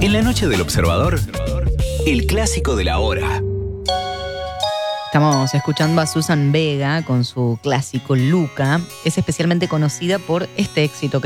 En la noche del observador, el clásico de la hora. Estamos escuchando a Susan Vega con su clásico Luca. Es especialmente conocida por este éxito que